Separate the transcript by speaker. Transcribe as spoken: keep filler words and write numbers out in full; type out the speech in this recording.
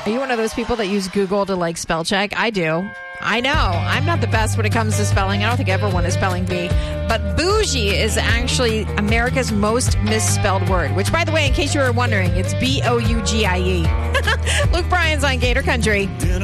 Speaker 1: Are you one of those people that use Google to like spell check? I do. I know. I'm not the best when it comes to spelling. I don't think everyone is spelling bee. But bougie is actually America's most misspelled word, which, by the way, in case you were wondering, it's B O U G I E. Luke Bryan's on Gator Country.